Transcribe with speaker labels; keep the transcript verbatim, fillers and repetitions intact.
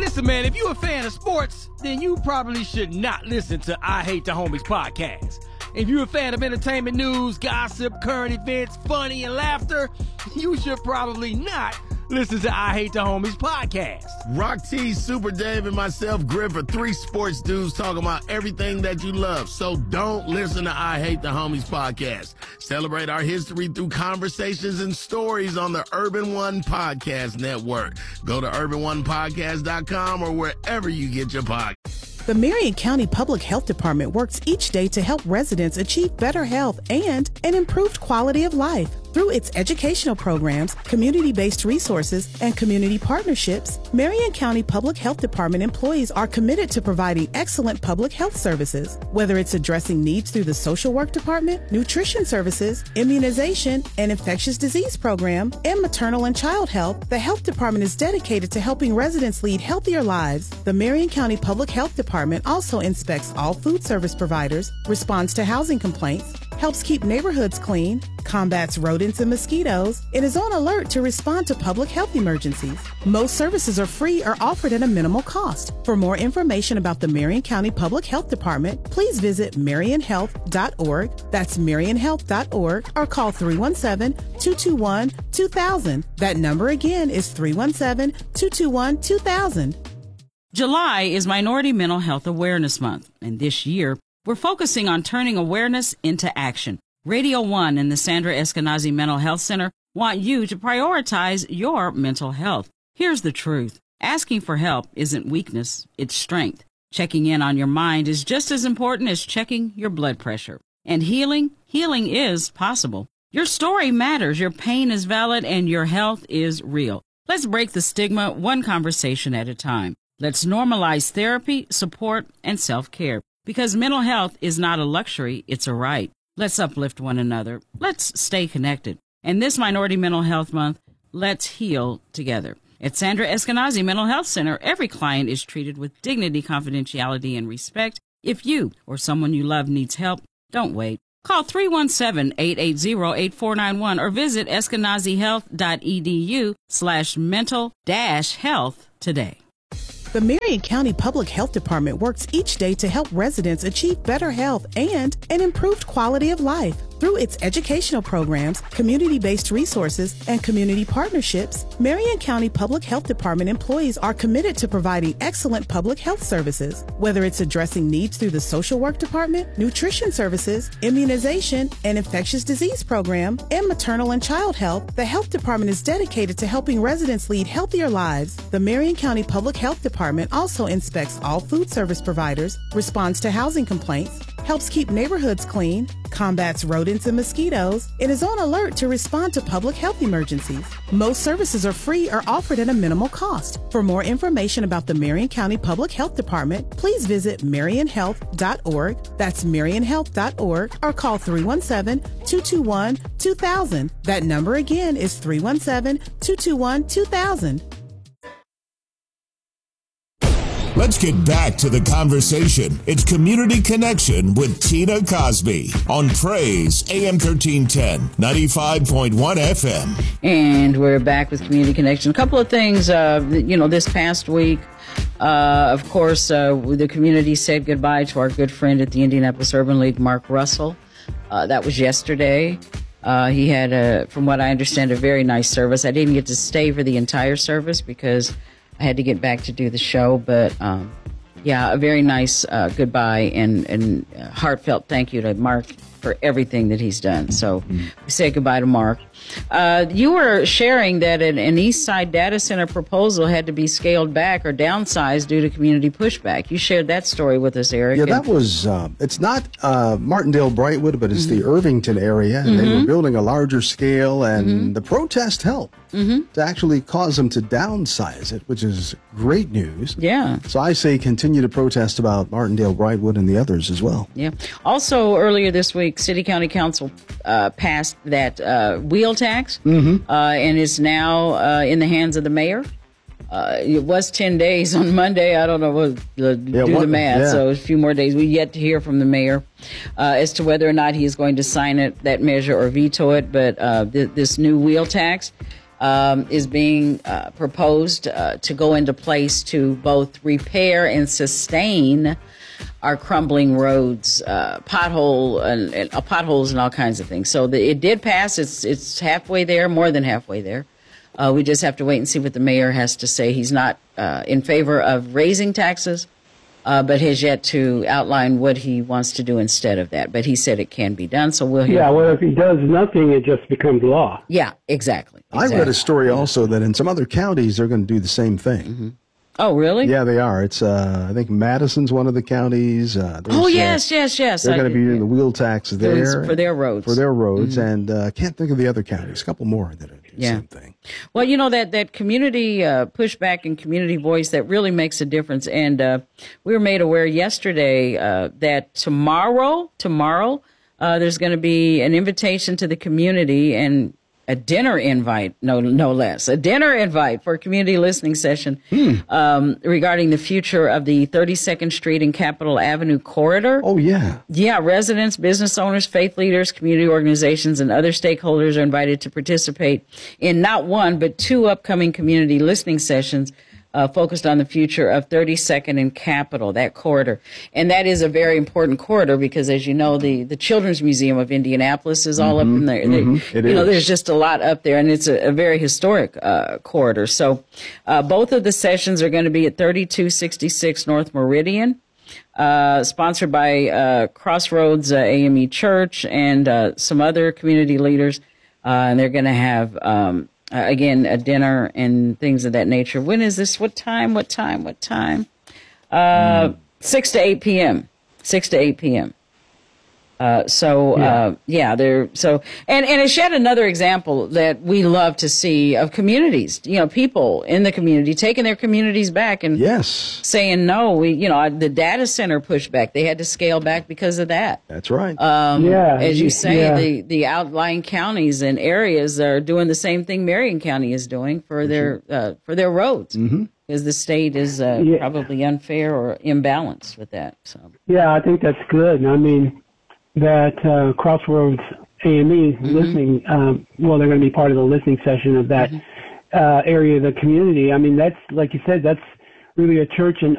Speaker 1: listen, man, if you're a fan of sports, then you probably should not listen to I Hate the Homies podcast. If you're a fan of entertainment news, gossip, current events, funny, and laughter, you should probably not listen to I Hate the Homies podcast.
Speaker 2: Rock T, Super Dave, and myself, Griff, are three sports dudes talking about everything that you love. So don't listen to I Hate the Homies podcast. Celebrate our history through conversations and stories on the Urban One Podcast Network. Go to urban one podcast dot com or wherever you get your podcasts.
Speaker 3: The Marion County Public Health Department works each day to help residents achieve better health and an improved quality of life. Through its educational programs, community-based resources, and community partnerships, Marion County Public Health Department employees are committed to providing excellent public health services. Whether it's addressing needs through the social work department, nutrition services, immunization, and infectious disease program, and maternal and child health, the health department is dedicated to helping residents lead healthier lives. The Marion County Public Health Department also inspects all food service providers, responds to housing complaints, helps keep neighborhoods clean, combats rodents and mosquitoes, and is on alert to respond to public health emergencies. Most services are free or offered at a minimal cost. For more information about the Marion County Public Health Department, please visit marion health dot org. That's marion health dot org, or call three one seven, two two one, two thousand. That number again is three one seven, two two one, two thousand.
Speaker 4: July is Minority Mental Health Awareness Month, and this year, we're focusing on turning awareness into action. Radio One and the Sandra Eskenazi Mental Health Center want you to prioritize your mental health. Here's the truth. Asking for help isn't weakness, it's strength. Checking in on your mind is just as important as checking your blood pressure. And healing, healing is possible. Your story matters, your pain is valid, and your health is real. Let's break the stigma one conversation at a time. Let's normalize therapy, support, and self-care. Because mental health is not a luxury, it's a right. Let's uplift one another. Let's stay connected. And this Minority Mental Health Month, let's heal together. At Sandra Eskenazi Mental Health Center, every client is treated with dignity, confidentiality, and respect. If you or someone you love needs help, don't wait. Call three one seven, eight eight zero, eight four nine one or visit eskenazihealth.edu slash mental dash health today.
Speaker 3: The Marion County Public Health Department works each day to help residents achieve better health and an improved quality of life. Through its educational programs, community-based resources, and community partnerships, Marion County Public Health Department employees are committed to providing excellent public health services. Whether it's addressing needs through the social work department, nutrition services, immunization, and infectious disease program, and maternal and child health, the health department is dedicated to helping residents lead healthier lives. The Marion County Public Health Department also inspects all food service providers, responds to housing complaints, helps keep neighborhoods clean, combats rodents and mosquitoes, and is on alert to respond to public health emergencies. Most services are free or offered at a minimal cost. For more information about the Marion County Public Health Department, please visit marion health dot org. That's marion health dot org, or call three one seven, two two one, two thousand. That number again is three one seven, two two one, two thousand.
Speaker 5: Let's get back to the conversation. It's Community Connection with Tina Cosby on Praise A M thirteen ten, ninety-five point one F M.
Speaker 4: And we're back with Community Connection. A couple of things, uh, you know, this past week, uh, of course, uh, the community said goodbye to our good friend at the Indianapolis Urban League, Mark Russell. Uh, that was yesterday. Uh, he had, a, from what I understand, a very nice service. I didn't get to stay for the entire service because I had to get back to do the show, but um, yeah, a very nice uh, goodbye and, and uh, heartfelt thank you to Mark for everything that he's done. So mm-hmm. we say goodbye to Mark. Uh, you were sharing that an, an East Side data center proposal had to be scaled back or downsized due to community pushback. You shared that story with us, Eric.
Speaker 6: Yeah, that was, uh, it's not uh, Martindale Brightwood, but it's mm-hmm. the Irvington area. And mm-hmm. they were building a larger scale, and mm-hmm. the protest helped mm-hmm. to actually cause them to downsize it, which is great news.
Speaker 4: Yeah.
Speaker 6: So I say continue to protest about Martindale Brightwood and the others as well.
Speaker 4: Yeah. Also, earlier this week, City County Council uh, passed that uh, wheel tax, mm-hmm. uh, and it's now uh, in the hands of the mayor. Uh, it was ten days on Monday. I don't know what uh,
Speaker 6: yeah,
Speaker 4: do
Speaker 6: what,
Speaker 4: the math.
Speaker 6: Yeah.
Speaker 4: So a few more days. We yet to hear from the mayor uh, as to whether or not he is going to sign it, that measure, or veto it. But uh, th- this new wheel tax, um, is being uh, proposed uh, to go into place to both repair and sustain our crumbling roads, uh, pothole and, and uh, potholes and all kinds of things. So the, it did pass. It's it's halfway there, more than halfway there. Uh, we just have to wait and see what the mayor has to say. He's not uh, in favor of raising taxes, uh, but has yet to outline what he wants to do instead of that. But he said it can be done, so we'll hear.
Speaker 7: Yeah, well, if he does nothing, it just becomes law.
Speaker 4: Yeah, exactly. exactly.
Speaker 6: I read a story also that in some other counties they're going to do the same thing.
Speaker 4: Mm-hmm. Oh, really?
Speaker 6: Yeah, they are. It's uh, I think Madison's one of the counties. Uh,
Speaker 4: oh, yes, uh, yes, yes.
Speaker 6: They're going to be doing the wheel tax there
Speaker 4: for their roads.
Speaker 6: For their roads,
Speaker 4: mm-hmm.
Speaker 6: and I uh, can't think of the other counties. A couple more that are doing
Speaker 4: yeah.
Speaker 6: the same thing.
Speaker 4: Well, you know, that, that community uh, pushback and community voice, that really makes a difference. And uh, we were made aware yesterday uh, that tomorrow, tomorrow, uh, there's going to be an invitation to the community and a dinner invite, no, no less, a dinner invite for a community listening session hmm. um, regarding the future of the thirty-second Street and Capitol Avenue corridor.
Speaker 6: Oh, yeah.
Speaker 4: Yeah, residents, business owners, faith leaders, community organizations, and other stakeholders are invited to participate in not one, but two upcoming community listening sessions Uh, focused on the future of thirty-second and Capitol, that corridor. And that is a very important corridor because, as you know, the, the Children's Museum of Indianapolis is all mm-hmm, up in there.
Speaker 6: Mm-hmm,
Speaker 4: they,
Speaker 6: it
Speaker 4: you
Speaker 6: is.
Speaker 4: know, there's just a lot up there, and it's a, a very historic uh, corridor. So uh, both of the sessions are going to be at thirty-two sixty-six North Meridian, uh, sponsored by uh, Crossroads uh, A M E Church and uh, some other community leaders. Uh, and they're going to have... Um, Uh, again, a dinner and things of that nature. When is this? What time? What time? What time? Uh, mm. six to eight p.m. six to eight p.m. Uh, so, yeah, uh, yeah they're so, and, and it's yet another example that we love to see of communities, you know, people in the community taking their communities back and
Speaker 6: yes.
Speaker 4: saying, no, we, you know, the data center pushback, they had to scale back because of that.
Speaker 6: That's right.
Speaker 4: Um,
Speaker 7: yeah,
Speaker 4: as you say,
Speaker 7: yeah.
Speaker 4: the, the outlying counties and areas are doing the same thing Marion County is doing for their, uh, for their roads.
Speaker 6: Mm-hmm.
Speaker 4: Because the state is uh,
Speaker 7: yeah.
Speaker 4: probably unfair or imbalanced with that. So.
Speaker 7: Yeah, I think that's good. I mean, that uh, Crossroads A M E is mm-hmm. listening, um, well, they're going to be part of the listening session of that mm-hmm. uh, area of the community. I mean, that's, like you said, that's really a church and